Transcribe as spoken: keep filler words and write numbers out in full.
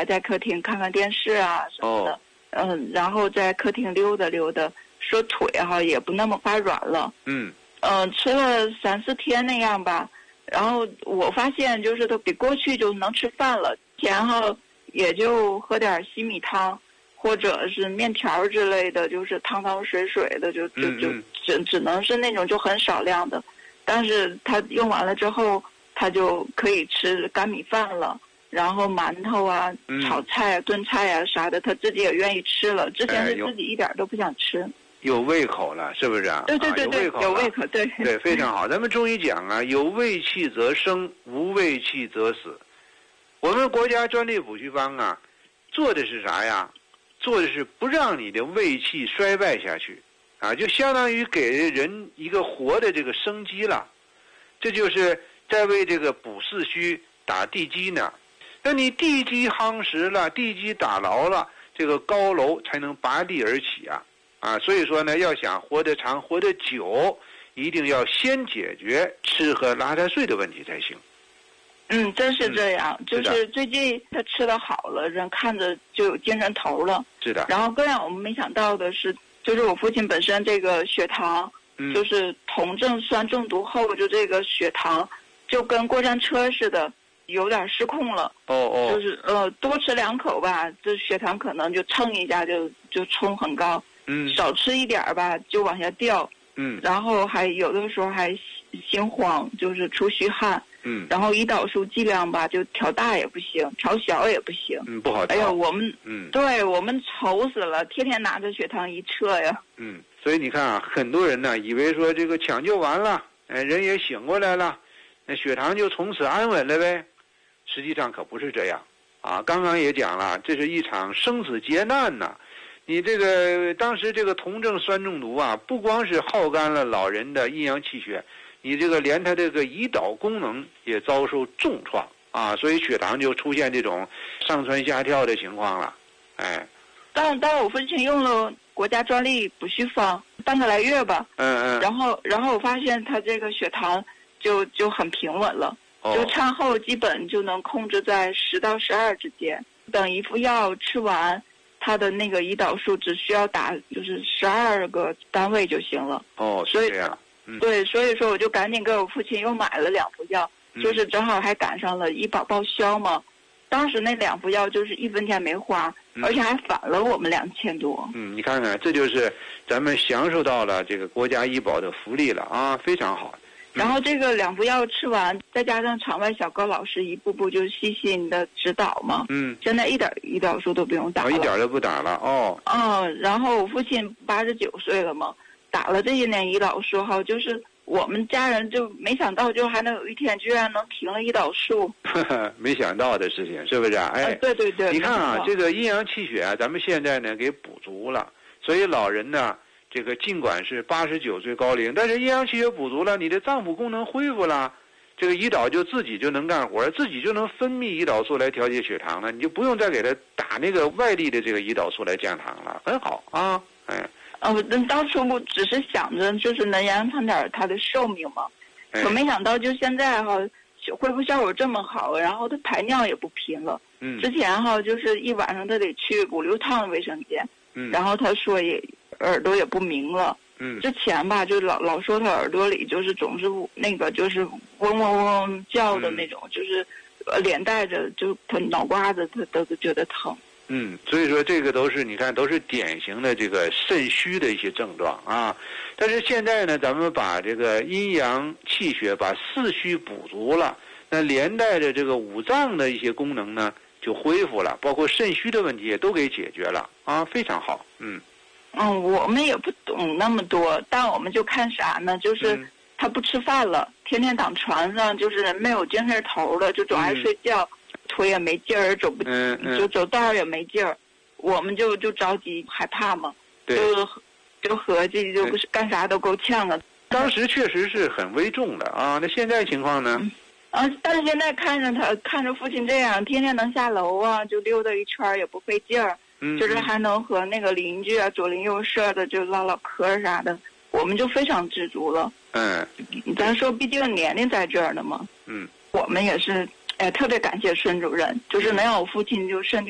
还在客厅看看电视啊什么的。 哦、 嗯，然后在客厅溜达溜达，说腿哈也不那么发软了。 嗯嗯，吃了三四天那样吧，然后我发现就是都比过去就能吃饭了，然后也就喝点西米汤或者是面条之类的，就是汤汤水水的，就就就只只能是那种就很少量的。但是他用完了之后，他就可以吃干米饭了，然后馒头啊、炒菜啊、炖菜啊啥的，他自己也愿意吃了。之前是自己一点都不想吃。 有胃口了，是不是啊？ 对对对对， 啊、有胃口， 有胃口，对对，非常好。咱们中医讲啊，有胃气则生，无胃气则死。我们国家专利补虚方啊，做的是啥呀？做的是不让你的胃气衰败下去啊，就相当于给人一个活的这个生机了。这就是在为这个补四虚打地基呢。那你地基夯实了，地基打牢了，这个高楼才能拔地而起啊。啊，所以说呢，要想活得长、活得久，一定要先解决吃喝拉撒睡的问题才行。 嗯，真是这样。 嗯、 就是最近他吃得好了，人看着就有精神头了。 是的。 然后更让我们没想到的是，就是我父亲本身这个血糖， 嗯、 就是酮症酸中毒后，就这个血糖就跟过山车似的，有点失控了。 哦哦。 就是呃，多吃两口吧，这血糖可能就蹭一下就就冲很高。 嗯， 少吃一点吧，就往下掉。 嗯， 然后还有的时候还心慌，就是出虚汗。 嗯， 然后胰岛素剂量吧，就调大也不行，调小也不行。 嗯，不好调。 哎呦，我们嗯， 对我们愁死了，天天拿着血糖仪测呀。 嗯，所以你看啊，很多人呢以为说这个抢救完了，哎，人也醒过来了，那血糖就从此安稳了呗。实际上可不是这样啊！刚刚也讲了，这是一场生死劫难呐。你这个当时这个酮症酸中毒啊，不光是耗干了老人的阴阳气血，你这个连他这个胰岛功能也遭受重创啊，所以血糖就出现这种上蹿下跳的情况了。哎， 当当我父亲用了国家专利补虚方半个来月吧， 嗯嗯， 然后然后我发现他这个血糖就就很平稳了， 哦、 就餐后基本就能控制在十到十二之间，等一副药吃完。他的那个胰岛素只需要打就是十二个单位就行了。 哦， 所以这样， 嗯，对，所以说我就赶紧给我父亲又买了两副药， 嗯、 就是正好还赶上了医保报销嘛。当时那两副药就是一分钱没花， 嗯、 而且还返了我们两千多。 嗯，你看看，这就是咱们享受到了这个国家医保的福利了啊，非常好。 然后这个两副药吃完，再加上场外小高老师一步步就细心的指导嘛， 嗯， 现在一点胰岛素都不用打了， 哦、一点都不打了哦。 嗯，然后我父亲八十九岁了嘛，打了这些年胰岛素后，就是我们家人就没想到，就还能有一天居然能停了胰岛素， 没想到的事情，是不是？哎， 啊、对对对， 你看啊，这个阴阳气血啊，咱们现在呢给补足了，所以老人呢。这个尽管是八十九岁高龄，但是阴阳气血补足了，你的脏腑功能恢复了，这个胰岛就自己就能干活，自己就能分泌胰岛素来调节血糖了，你就不用再给他打那个外力的这个胰岛素来降糖了，很好啊，哎。 呃，当初我只是想着就是能延长点他的寿命嘛，可没想到就现在哈，恢复效果这么好，然后他排尿也不频了。 嗯。 之前哈就是一晚上他得去五六趟卫生间， 嗯。 然后他说也。耳朵也不明了， 嗯， 之前吧就老老说他耳朵里就是总是那个就是嗡嗡嗡叫的那种，嗯、就是呃连带着就他脑瓜子他都觉得疼。 嗯，所以说这个都是你看都是典型的这个肾虚的一些症状啊。但是现在呢，咱们把这个阴阳气血把四虚补足了，那连带着这个五脏的一些功能呢就恢复了，包括肾虚的问题也都给解决了啊，非常好，嗯。 嗯，我们也不懂那么多，但我们就看啥呢？就是他不吃饭了，嗯、天天躺床上，就是人没有精神头了，就总爱睡觉，嗯、腿也没劲儿，走不， 嗯嗯、 就走道也没劲儿。我们就就着急害怕嘛，就就合计就干啥都够呛了。 当时确实是很危重的啊，那现在情况呢？ 嗯啊，但是现在看着他，看着父亲这样，天天能下楼啊，就溜达一圈也不费劲儿。 嗯， 就是还能和那个邻居啊左邻右舍的就唠唠嗑啥的，我们就非常知足了。 嗯， 咱说毕竟年龄在这儿呢嘛。 嗯， 我们也是，哎，特别感谢孙主任，就是能让我父亲就身体。